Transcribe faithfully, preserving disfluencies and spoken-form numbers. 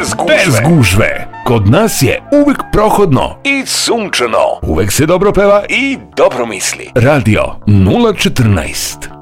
Bez gužve. Bez gužve. Kod nas je uvek prohodno I sunčano. Uvek se dobro peva I dobro misli. Radio nula četrnaest.